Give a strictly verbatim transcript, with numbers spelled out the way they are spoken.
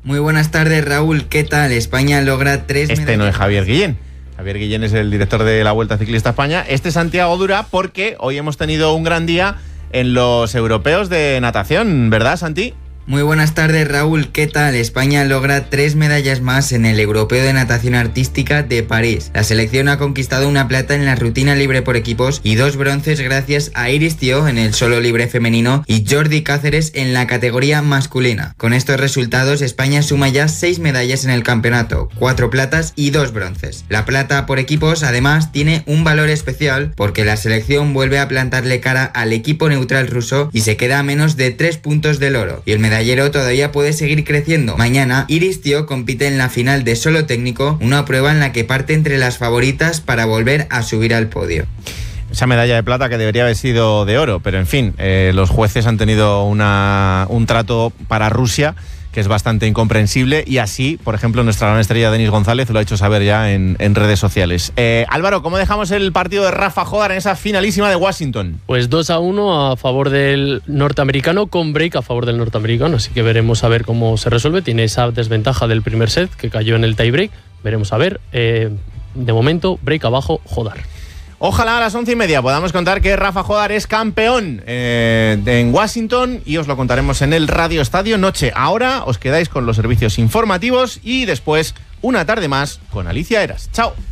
Muy buenas tardes, Raúl. ¿Qué tal? España logra tres Este medallas. no es Javier Guillén. Javier Guillén es el director de la Vuelta Ciclista España. Este es Santiago Dura, porque hoy hemos tenido un gran día en los europeos de natación, ¿verdad, Santi? Muy buenas tardes, Raúl. ¿Qué tal? España logra tres medallas más en el Europeo de Natación Artística de París. La selección ha conquistado una plata en la rutina libre por equipos y dos bronces gracias a Iris Thiaw en el solo libre femenino y Jordi Cáceres en la categoría masculina. Con estos resultados, España suma ya seis medallas en el campeonato, cuatro platas y dos bronces. La plata por equipos, además, tiene un valor especial porque la selección vuelve a plantarle cara al equipo neutral ruso y se queda a menos de tres puntos del oro. Y el medallero todavía puede seguir creciendo. Mañana, Iris Thiaw compite en la final de solo técnico, una prueba en la que parte entre las favoritas para volver a subir al podio. Esa medalla de plata que debería haber sido de oro, pero en fin, eh, los jueces han tenido una, un trato para Rusia que es bastante incomprensible, y así, por ejemplo, nuestra gran estrella Denis González lo ha hecho saber ya en, en redes sociales. Eh, Álvaro, ¿cómo dejamos el partido de Rafa Jodar en esa finalísima de Washington? Pues dos a uno a favor del norteamericano, con break a favor del norteamericano, así que veremos a ver cómo se resuelve. Tiene esa desventaja del primer set, que cayó en el tie break. Veremos a ver. Eh, de momento, break abajo, Jodar. Ojalá a las once y media podamos contar que Rafa Jodar es campeón eh, en Washington, y os lo contaremos en el Radio Estadio Noche. Ahora os quedáis con los servicios informativos y después una tarde más con Alicia Eras. ¡Chao!